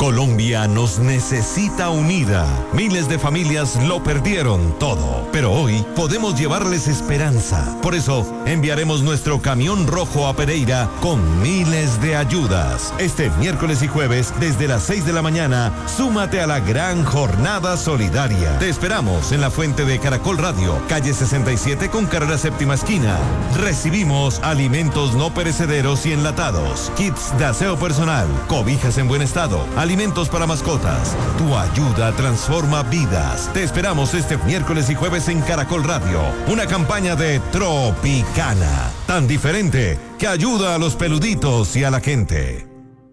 Colombia nos necesita unida. Miles de familias lo perdieron todo, pero hoy podemos llevarles esperanza. Por eso, enviaremos nuestro camión rojo a Pereira con miles de ayudas. Este miércoles y jueves, desde las 6 de la mañana, súmate a la gran jornada solidaria. Te esperamos en la fuente de Caracol Radio, calle 67 con carrera séptima esquina. Recibimos alimentos no perecederos y enlatados, kits de aseo personal, cobijas en buen estado, alimentos para mascotas. Tu ayuda transforma vidas. Te esperamos este miércoles y jueves en Caracol Radio. Una campaña de Tropicana, tan diferente que ayuda a los peluditos y a la gente.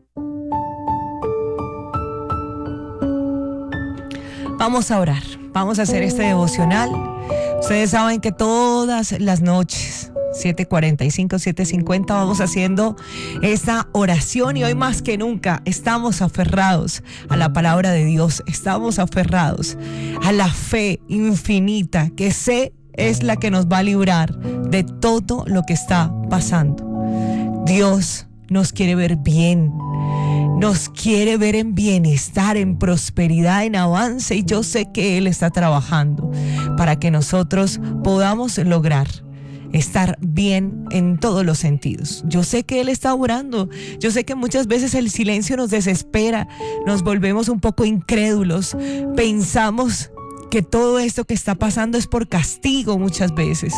Vamos a orar, vamos a hacer este devocional. Ustedes saben que todas las noches, 7:45, 7:50, vamos haciendo esta oración, y hoy más que nunca estamos aferrados a la palabra de Dios, estamos aferrados a la fe infinita que sé es la que nos va a librar de todo lo que está pasando. Dios nos quiere ver bien, nos quiere ver en bienestar, en prosperidad, en avance, y yo sé que Él está trabajando para que nosotros podamos lograr estar bien en todos los sentidos. Yo sé que Él está orando. Yo sé que muchas veces el silencio nos desespera, nos volvemos un poco incrédulos, pensamos que todo esto que está pasando es por castigo muchas veces,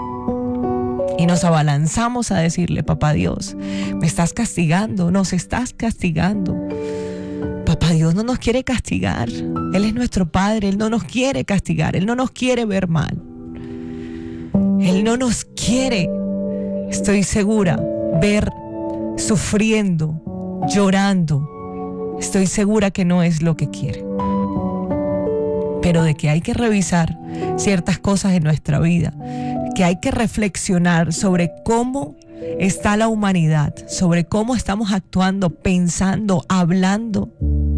y nos abalanzamos a decirle: papá Dios, me estás castigando, nos estás castigando. Papá Dios no nos quiere castigar. Él es nuestro Padre, Él no nos quiere castigar, Él no nos quiere ver mal. Él no nos quiere, estoy segura, ver sufriendo, llorando. Estoy segura que no es lo que quiere. Pero de que hay que revisar ciertas cosas en nuestra vida, que hay que reflexionar sobre cómo está la humanidad, sobre cómo estamos actuando, pensando, hablando.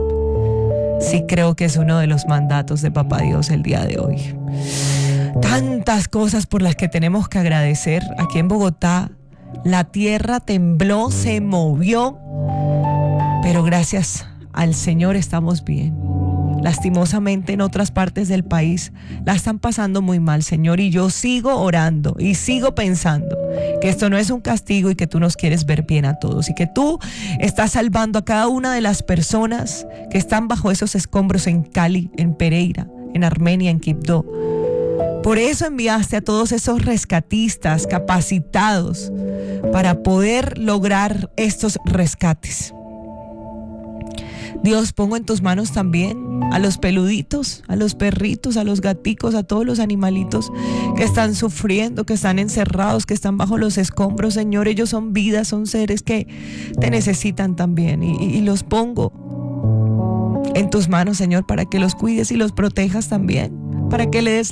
Sí, creo que es uno de los mandatos de Papá Dios el día de hoy. Tantas cosas por las que tenemos que agradecer. Aquí en Bogotá la tierra tembló, se movió, pero gracias al Señor estamos bien. Lastimosamente en otras partes del país la están pasando muy mal, Señor, y yo sigo orando y sigo pensando que esto no es un castigo y que tú nos quieres ver bien a todos, y que tú estás salvando a cada una de las personas que están bajo esos escombros en Cali, en Pereira, en Armenia, en Quibdó. Por eso enviaste a todos esos rescatistas capacitados para poder lograr estos rescates. Dios, pongo en tus manos también a los peluditos, a los perritos, a los gaticos, a todos los animalitos que están sufriendo, que están encerrados, que están bajo los escombros. Señor, ellos son vidas, son seres que te necesitan también, y los pongo en tus manos, Señor, para que los cuides y los protejas también, para que le des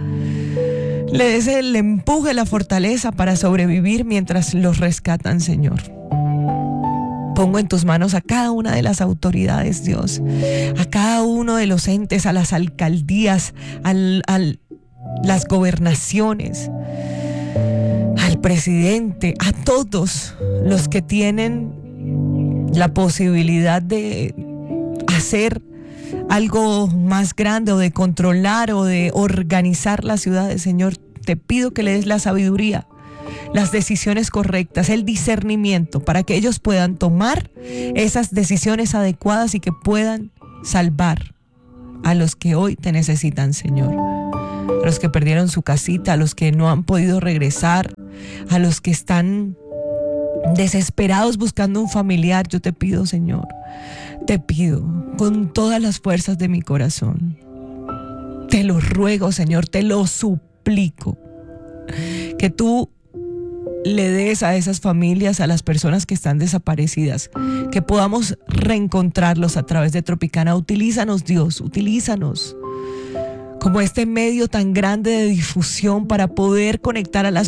el empuje, la fortaleza para sobrevivir mientras los rescatan, Señor. Pongo en tus manos a cada una de las autoridades, Dios, a cada uno de los entes, a las alcaldías, a las gobernaciones, al presidente, a todos los que tienen la posibilidad de hacer algo más grande, o de controlar, o de organizar las ciudades. Señor, te pido que le des la sabiduría, las decisiones correctas, el discernimiento, para que ellos puedan tomar esas decisiones adecuadas y que puedan salvar a los que hoy te necesitan, Señor. A los que perdieron su casita, a los que no han podido regresar, a los que están desesperados buscando un familiar. Yo te pido, Señor, te pido con todas las fuerzas de mi corazón, te lo ruego, Señor, te lo suplico, que tú le des a esas familias, a las personas que están desaparecidas, que podamos reencontrarlos a través de Tropicana. Utilízanos, Dios, utilízanos como este medio tan grande de difusión para poder conectar a las